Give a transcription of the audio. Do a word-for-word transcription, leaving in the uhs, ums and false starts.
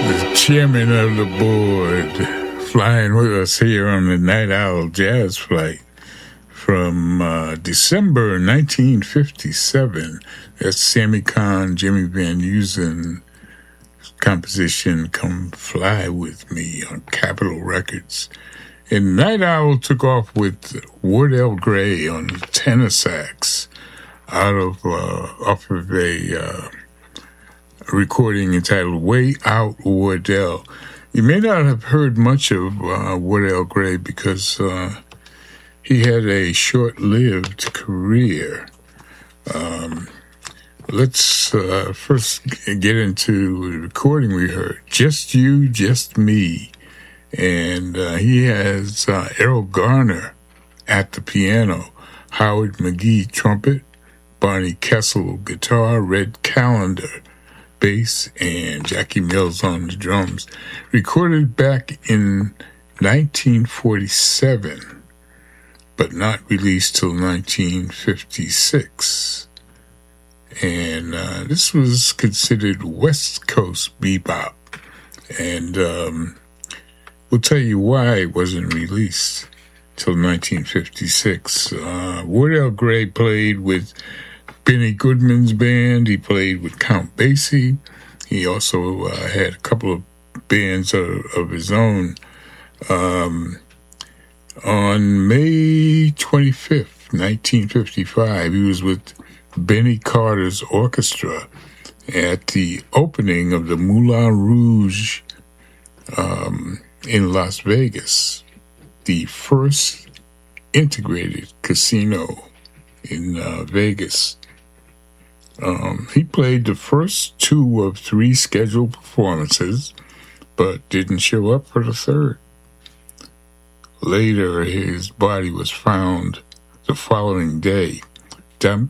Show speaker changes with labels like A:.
A: the chairman of the board, flying with us here on the Night Owl Jazz Flight from uh, December nineteen fifty-seven. That's Sammy Kahn, Jimmy Van Heusen composition, Come Fly With Me, on Capitol Records. And Night Owl took off with Wardell Gray on tenor sax out of uh, off of a uh, recording entitled Way Out Wardell. You may not have heard much of uh, Wardell Gray because uh, he had a short-lived career. Um, let's uh, first get into the recording we heard, Just You, Just Me. And uh, he has uh, Errol Garner at the piano, Howard McGee trumpet, Barney Kessel guitar, Red Callender bass, and Jackie Mills on the drums. Recorded back in nineteen forty-seven, but not released till nineteen fifty-six. And uh, this was considered West Coast bebop. And um, we'll tell you why it wasn't released till nineteen fifty-six. Uh, Wardell Gray played with Benny Goodman's band. He played with Count Basie. He also uh, had a couple of bands of, of his own. Um, on May twenty-fifth, nineteen fifty-five, he was with Benny Carter's orchestra at the opening of the Moulin Rouge um, in Las Vegas, the first integrated casino in uh, Vegas. Um, he played the first two of three scheduled performances, but didn't show up for the third. Later, his body was found the following day, dumped,